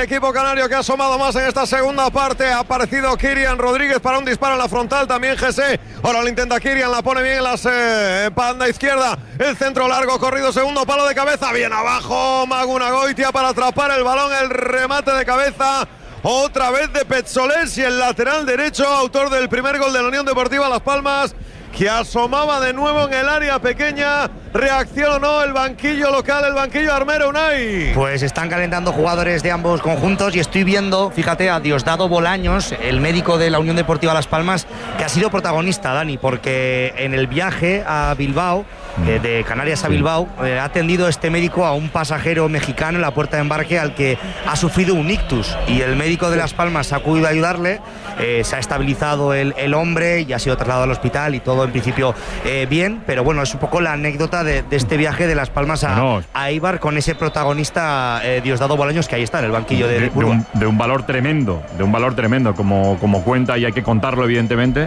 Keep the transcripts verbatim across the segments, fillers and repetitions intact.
equipo canario que ha asomado más en esta segunda parte. Ha aparecido Kirian Rodríguez para un disparo en la frontal, también G C. Ahora lo intenta Kirian, la pone bien en la eh, banda izquierda. El centro largo, corrido, segundo palo de cabeza. Bien abajo, Magunagoitia para atrapar el balón, el remate de cabeza. Otra vez de Petsolés y el lateral derecho, autor del primer gol de la Unión Deportiva Las Palmas, que asomaba de nuevo en el área pequeña. ¿Reacción o no el banquillo local, el banquillo armero, Unai? Pues están calentando jugadores de ambos conjuntos y estoy viendo, fíjate, a Diosdado Bolaños, el médico de la Unión Deportiva Las Palmas, que ha sido protagonista, Dani, porque en el viaje a Bilbao, eh, de Canarias a Bilbao, eh, ha atendido este médico a un pasajero mexicano en la puerta de embarque al que ha sufrido un ictus, y el médico de Las Palmas ha acudido a ayudarle. Eh, se ha estabilizado el, el hombre y ha sido trasladado al hospital y todo en principio eh, bien, pero bueno, es un poco la anécdota de, de este viaje de Las Palmas a, no. a Eibar, con ese protagonista eh, Diosdado Bolaños, que ahí está en el banquillo de, de, de, un, de un valor tremendo, de un valor tremendo, como, como cuenta, y hay que contarlo evidentemente.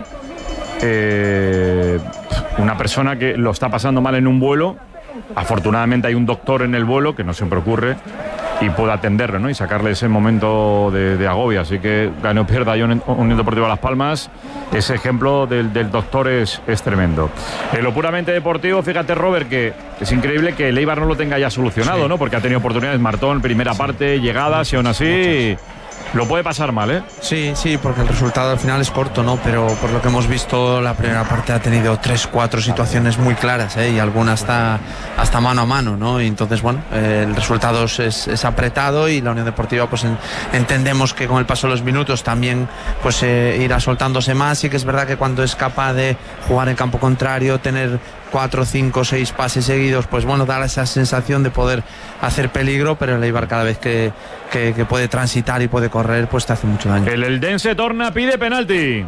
Eh, una persona que lo está pasando mal en un vuelo, afortunadamente hay un doctor en el vuelo, que no siempre ocurre, y puede atenderlo, ¿no? Y sacarle ese momento de, de agobio. Así que gane o pierda Unión Deportiva Las Palmas, ese ejemplo del, del doctor es, es tremendo. En lo puramente deportivo, fíjate, Robert, que es increíble que el Eibar no lo tenga ya solucionado, sí, ¿no? Porque ha tenido oportunidades Martón, primera sí. parte, llegadas, y aún así lo puede pasar mal, ¿eh? Sí, sí, porque el resultado al final es corto, ¿no? Pero por lo que hemos visto, la primera parte ha tenido tres, cuatro situaciones muy claras, ¿eh? Y algunas hasta, hasta mano a mano, ¿no? Y entonces, bueno, eh, el resultado es, es, es apretado, y la Unión Deportiva, pues en, entendemos que con el paso de los minutos también pues eh, irá soltándose más. Sí que es verdad que cuando es capaz de jugar en campo contrario, tener cuatro, cinco, seis pases seguidos, pues bueno, da esa sensación de poder hacer peligro, pero el Eibar cada vez que, que, que puede transitar y puede correr, pues te hace mucho daño. El Eldense torna, pide penalti.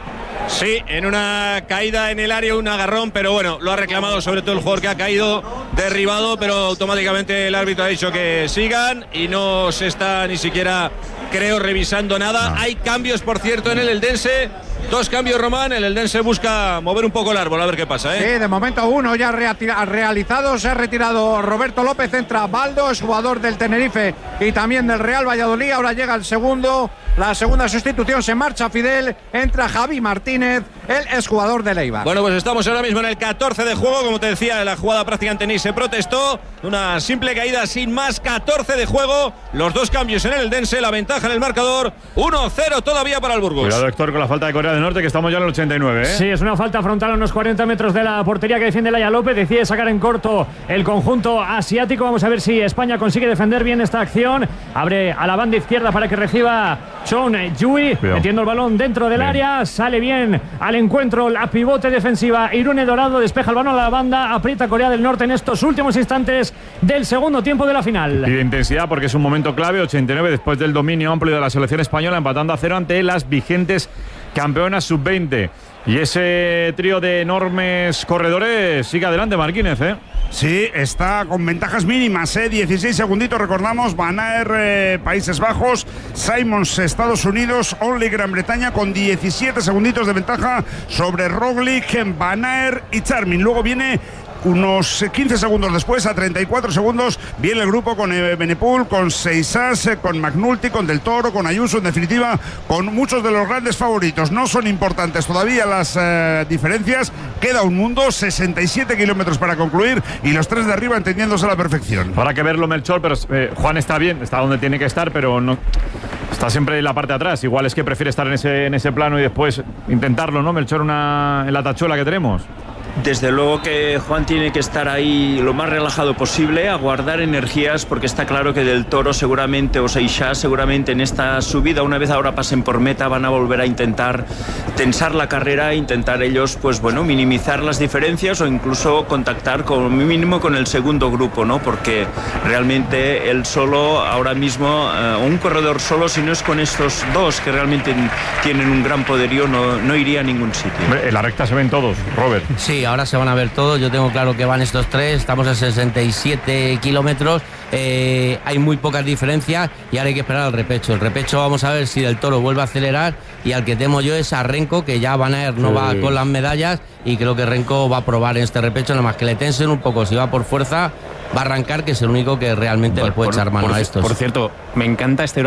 Sí, en una caída en el área, un agarrón, pero bueno, lo ha reclamado sobre todo el jugador que ha caído derribado, pero automáticamente el árbitro ha dicho que sigan y no se está ni siquiera, creo, revisando nada. No. Hay cambios, por cierto, en el Eldense. Dos cambios, Román. El Eldense busca mover un poco el árbol, a ver qué pasa, ¿eh? Sí, de momento uno ya realizado. Se ha retirado Roberto López, entra Baldo, es jugador del Tenerife y también del Real Valladolid. Ahora llega el segundo, la segunda sustitución, se marcha Fidel, entra Javi Martínez, él es jugador del Eibar. Bueno, pues estamos ahora mismo en el catorce de juego, como te decía, la jugada prácticamente ni se protestó, una simple caída sin más. Catorce de juego, los dos cambios en el Eldense, la ventaja en el marcador, uno cero todavía para el Burgos. Cuidado, Héctor, con la falta de Corea del Norte, que estamos ya en el ochenta y nueve, ¿eh? Sí, es una falta frontal a unos cuarenta metros de la portería que defiende Laia López. Decide sacar en corto el conjunto asiático. Vamos a ver si España consigue defender bien esta acción. Abre a la banda izquierda para que reciba Chon Yui, Cuidado. metiendo el balón dentro del bien. área. Sale bien al encuentro la pivote defensiva Irune Dorado, despeja el balón a la banda, aprieta Corea del Norte en estos últimos instantes del segundo tiempo de la final. Y de intensidad, porque es un momento clave, ochenta y nueve, después del dominio amplio de la selección española, empatando a cero ante las vigentes campeonas sub veinte. Y ese trío de enormes corredores sigue adelante, Marquínez, ¿eh? Sí, está con ventajas mínimas, ¿eh? dieciséis segunditos, recordamos. Van Aert, eh, Países Bajos, Simons, Estados Unidos, Only, Gran Bretaña, con diecisiete segunditos de ventaja sobre Roglic, Van Aert y Charmin. Luego viene unos quince segundos después, a treinta y cuatro segundos, viene el grupo con eh, Benepul, con Seisas, eh, con McNulty, con Del Toro, con Ayuso, en definitiva, con muchos de los grandes favoritos. No son importantes todavía las eh, diferencias, queda un mundo, sesenta y siete kilómetros para concluir, y los tres de arriba entendiéndose a la perfección. Habrá que verlo, Melchor, pero eh, Juan está bien, está donde tiene que estar, pero no está siempre en la parte de atrás. Igual es que prefiere estar en ese, en ese plano y después intentarlo, ¿no, Melchor, una, en la tachuela que tenemos? Desde luego que Juan tiene que estar ahí lo más relajado posible, a guardar energías, porque está claro que Del Toro seguramente, o Seixas seguramente en esta subida, una vez ahora pasen por meta, van a volver a intentar tensar la carrera, intentar ellos, pues bueno, minimizar las diferencias o incluso contactar como mínimo con el segundo grupo, ¿no? Porque realmente él solo, ahora mismo, uh, un corredor solo, si no es con estos dos que realmente tienen un gran poderío, no, no iría a ningún sitio. En la recta se ven todos, Robert. Sí, ahora se van a ver todos. Yo tengo claro que van estos tres. Estamos a sesenta y siete kilómetros. Eh, hay muy pocas diferencias y ahora hay que esperar al repecho. El repecho, vamos a ver si Del Toro vuelve a acelerar, y al que temo yo es a Renko, que ya Van Aert no sí. va con las medallas, y creo que Renko va a probar en este repecho, nada más que le tensen un poco. Si va por fuerza, va a arrancar, que es el único que realmente por, le puede por, echar mano por, a estos. Por cierto, me encanta este